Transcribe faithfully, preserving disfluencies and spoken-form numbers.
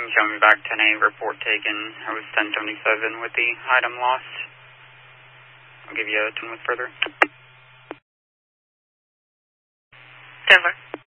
show me back ten A, report taken. I was ten seventy-seven with the item lost. I'll give you a ten with further. Denver.